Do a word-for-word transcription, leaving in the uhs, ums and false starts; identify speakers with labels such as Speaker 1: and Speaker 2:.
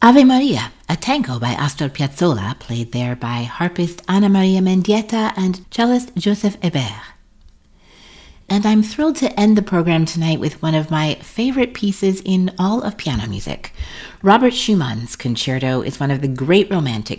Speaker 1: Ave Maria, a tango by Astor Piazzolla, played there by harpist Ana Maria Mendieta and cellist Joseph Hebert. And I'm thrilled to end the program tonight with one of my favorite pieces in all of piano music. Robert Schumann's Concerto is one of the great romantic